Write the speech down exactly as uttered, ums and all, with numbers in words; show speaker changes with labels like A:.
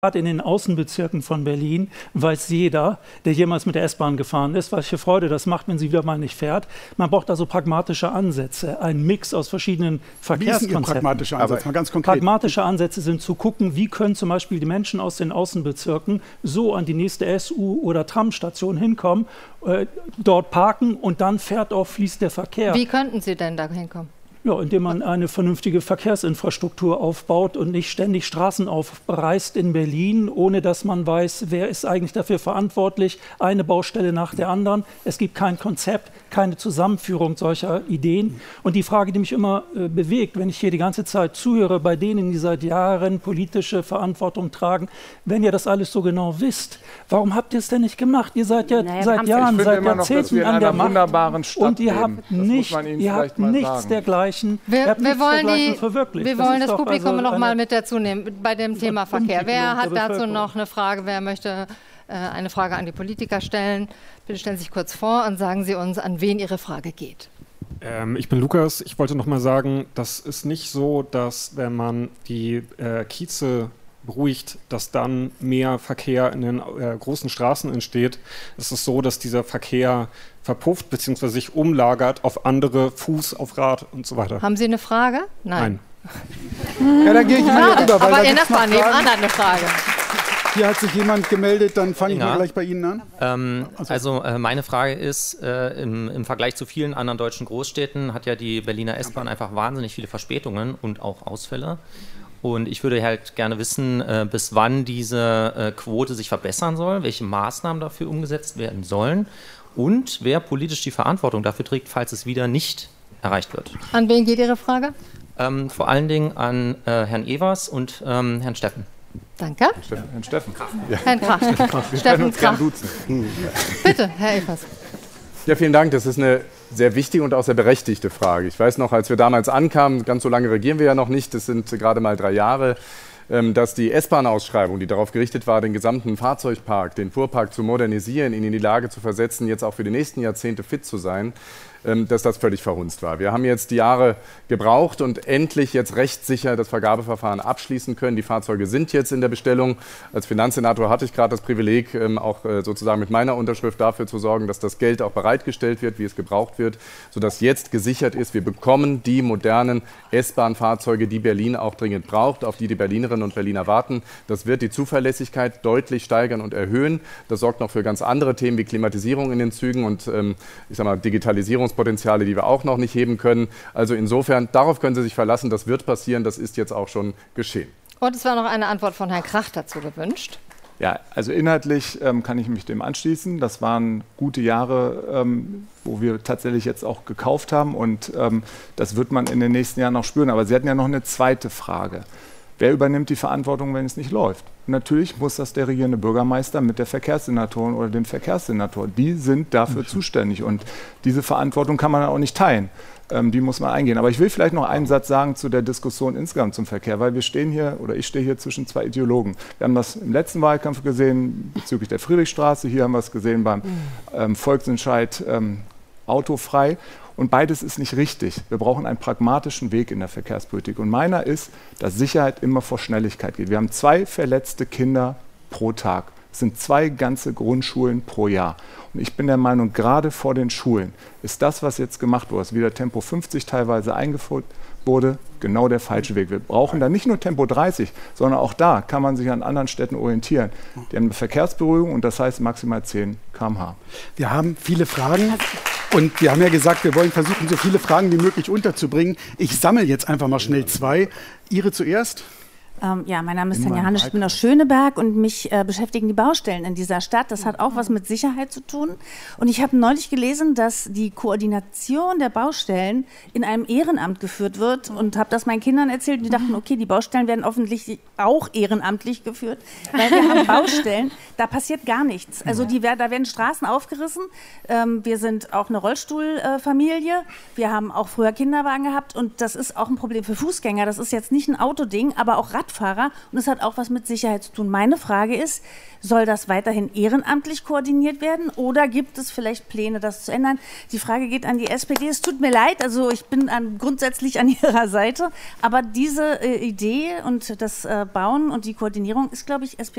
A: Gerade in den Außenbezirken von Berlin weiß jeder, der jemals mit der S-Bahn gefahren ist, welche Freude das macht, wenn sie wieder mal nicht fährt. Man braucht also pragmatische Ansätze, einen Mix aus verschiedenen Verkehrskonzepten.
B: Wie sind pragmatische Ansätze? Mal ganz konkret.
A: Pragmatische Ansätze sind zu gucken, wie können zum Beispiel die Menschen aus den Außenbezirken so an die nächste S U- oder Tramstation hinkommen, äh, dort parken und dann fährt auch, fließt der Verkehr.
C: Wie könnten Sie denn da hinkommen?
A: Ja, indem man eine vernünftige Verkehrsinfrastruktur aufbaut und nicht ständig Straßen aufreißt in Berlin, ohne dass man weiß, wer ist eigentlich dafür verantwortlich, eine Baustelle nach der anderen. Es gibt kein Konzept, keine Zusammenführung solcher Ideen. Und die Frage, die mich immer äh, bewegt, wenn ich hier die ganze Zeit zuhöre, bei denen, die seit Jahren politische Verantwortung tragen, wenn ihr das alles so genau wisst, warum habt ihr es denn nicht gemacht? Ihr seid ja naja, seit Jahren, seit Jahrzehnten an der Macht und ihr habt, nicht, ihr habt nichts dergleichen.
C: Wir, wir wollen, die, wir wollen das, das Publikum also noch mal mit dazu nehmen bei dem Thema Verkehr. Wer hat dazu noch eine Frage? Wer möchte äh, eine Frage an die Politiker stellen? Bitte stellen Sie sich kurz vor und sagen Sie uns, an wen Ihre Frage geht.
D: Ähm, ich bin Lukas. Ich wollte noch mal sagen, das ist nicht so, dass wenn man die äh, Kieze beruhigt, dass dann mehr Verkehr in den äh, großen Straßen entsteht. Es ist so, dass dieser Verkehr verpufft bzw. sich umlagert auf andere, Fuß, auf Rad und so weiter.
C: Haben Sie eine Frage? Nein.
B: Nein. Ja, dann gehe ich mal hier rüber. Weil
C: aber Ihr Nachbar nebenan hat eine Frage.
B: Hier hat sich jemand gemeldet, dann fange ich mal gleich bei Ihnen an.
E: Ähm, also äh, meine Frage ist, äh, im, im Vergleich zu vielen anderen deutschen Großstädten hat ja die Berliner S-Bahn einfach wahnsinnig viele Verspätungen und auch Ausfälle. Und ich würde halt gerne wissen, äh, bis wann diese äh, Quote sich verbessern soll, welche Maßnahmen dafür umgesetzt werden sollen und wer politisch die Verantwortung dafür trägt, falls es wieder nicht erreicht wird.
C: An wen geht Ihre Frage?
E: Ähm, vor allen Dingen an äh, Herrn Evers und ähm, Herrn Steffen.
C: Danke.
F: Herrn Steffen.
C: Ja. Herrn Krach. Steffen Krach. Bitte, Herr Evers.
F: Ja, vielen Dank. Das ist eine sehr wichtige und auch sehr berechtigte Frage. Ich weiß noch, als wir damals ankamen, ganz so lange regieren wir ja noch nicht, das sind gerade mal drei Jahre, dass die S-Bahn-Ausschreibung, die darauf gerichtet war, den gesamten Fahrzeugpark, den Fuhrpark zu modernisieren, ihn in die Lage zu versetzen, jetzt auch für die nächsten Jahrzehnte fit zu sein, dass das völlig verhunzt war. Wir haben jetzt die Jahre gebraucht und endlich jetzt rechtssicher das Vergabeverfahren abschließen können. Die Fahrzeuge sind jetzt in der Bestellung. Als Finanzsenator hatte ich gerade das Privileg, auch sozusagen mit meiner Unterschrift dafür zu sorgen, dass das Geld auch bereitgestellt wird, wie es gebraucht wird, sodass jetzt gesichert ist, wir bekommen die modernen S-Bahn-Fahrzeuge, die Berlin auch dringend braucht, auf die die Berlinerinnen und Berliner warten. Das wird die Zuverlässigkeit deutlich steigern und erhöhen. Das sorgt noch für ganz andere Themen wie Klimatisierung in den Zügen und ich sag mal, Digitalisierung. Potenziale, die wir auch noch nicht heben können. Also insofern, darauf können Sie sich verlassen, das wird passieren, das ist jetzt auch schon geschehen.
C: Und es war noch eine Antwort von Herrn Krach dazu gewünscht.
G: Ja, also inhaltlich ähm, kann ich mich dem anschließen. Das waren gute Jahre, ähm, wo wir tatsächlich jetzt auch gekauft haben und ähm, das wird man in den nächsten Jahren noch spüren. Aber Sie hatten ja noch eine zweite Frage. Wer übernimmt die Verantwortung, wenn es nicht läuft? Und natürlich muss das der regierende Bürgermeister mit der Verkehrssenatorin oder dem Verkehrssenator. Die sind dafür zuständig und diese Verantwortung kann man auch nicht teilen. Ähm, die muss man eingehen. Aber ich will vielleicht noch einen Satz sagen zu der Diskussion insgesamt zum Verkehr, weil wir stehen hier, oder ich stehe hier zwischen zwei Ideologen. Wir haben das im letzten Wahlkampf gesehen bezüglich der Friedrichstraße, hier haben wir es gesehen beim ähm, Volksentscheid ähm, autofrei. Und beides ist nicht richtig. Wir brauchen einen pragmatischen Weg in der Verkehrspolitik. Und meiner ist, dass Sicherheit immer vor Schnelligkeit geht. Wir haben zwei verletzte Kinder pro Tag. Es sind zwei ganze Grundschulen pro Jahr. Und ich bin der Meinung, gerade vor den Schulen ist das, was jetzt gemacht wurde, wie der Tempo fünfzig teilweise eingeführt wurde, genau der falsche Weg. Wir brauchen da nicht nur Tempo dreißig, sondern auch da kann man sich an anderen Städten orientieren. Die haben eine Verkehrsberuhigung und das heißt maximal zehn Kilometer pro Stunde.
B: Wir haben viele Fragen. Und wir haben ja gesagt, wir wollen versuchen, so viele Fragen wie möglich unterzubringen. Ich sammle jetzt einfach mal schnell zwei. Ihre zuerst?
H: Ähm, ja, mein Name ist Tanja Hanisch, ich bin aus Schöneberg und mich äh, beschäftigen die Baustellen in dieser Stadt. Das hat auch was mit Sicherheit zu tun. Und ich habe neulich gelesen, dass die Koordination der Baustellen in einem Ehrenamt geführt wird und habe das meinen Kindern erzählt. Und die dachten, okay, die Baustellen werden offensichtlich auch ehrenamtlich geführt, weil wir haben Baustellen, da passiert gar nichts. Also die, da werden Straßen aufgerissen. Ähm, wir sind auch eine Rollstuhlfamilie. Wir haben auch früher Kinderwagen gehabt und das ist auch ein Problem für Fußgänger. Das ist jetzt nicht ein Autoding, aber auch Radfahrer. Und es hat auch was mit Sicherheit zu tun. Meine Frage ist, soll das weiterhin ehrenamtlich koordiniert werden oder gibt es vielleicht Pläne, das zu ändern? Die Frage geht an die S P D. Es tut mir leid, also ich bin an, grundsätzlich an Ihrer Seite, aber diese äh, Idee und das äh, Bauen und die Koordinierung ist, glaube ich, S P D.